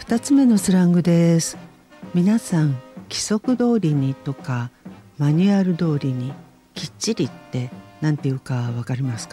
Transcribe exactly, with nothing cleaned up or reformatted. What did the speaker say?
二つ目のスラングです。皆さん規則通りにとかマニュアル通りにきっちりってなんていうかわかりますか？